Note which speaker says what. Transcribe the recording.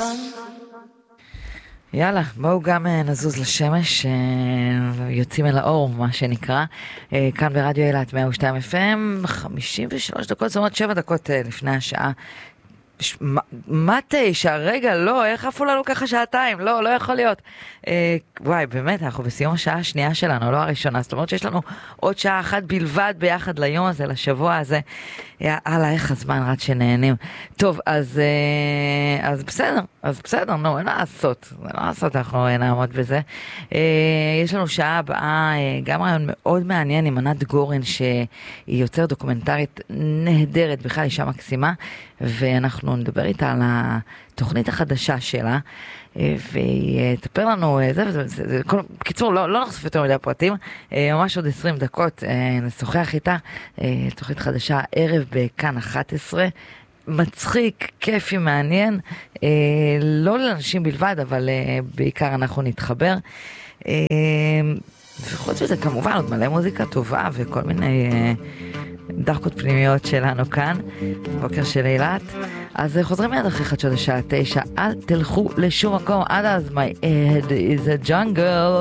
Speaker 1: יאללה, בואו גם נזוז לשמש, יוצאים אל האור, מה שנקרא, כאן ברדיו אילת 102 FM, 53 דקות, זאת אומרת 7 דקות לפני השעה. מה 9? רגע, לא, איך עפו לנו ככה שעתיים? לא יכול להיות. וואי, באמת, אנחנו בסיום השעה השנייה שלנו, לא הראשונה, זאת אומרת שיש לנו עוד שעה אחת בלבד ביחד ליום הזה, לשבוע הזה. יאללה, איך הזמן רץ שנהנים. טוב, אז בסדר, נו, אין לעשות, אנחנו נעמוד בזה. יש לנו שעה הבאה, גם רעיון מאוד מעניין עם ענת גורן, שהיא יוצרת דוקומנטרית נהדרת, בכלל אישה מקסימה, ואנחנו נדבר איתה על התוכנית החדשה שלה, והיא תספר לנו, בקיצור, לא נחשוף יותר מדי פרטים, ממש עוד 20 דקות נשוחח איתה, תוכנית חדשה ערב בכאן 11, מצחיק, כיפי, מעניין, לא לאנשים בלבד, אבל בעיקר אנחנו נתחבר, וחוץ מזה כמובן עוד מלא מוזיקה טובה וכל מיני דחקות פנימיות שלנו כאן, בוקר של אילת. אז חוזרים מיד אחרי חדשות השעה 9, אל תלכו לשום מקום, עד אז my head is a jungle.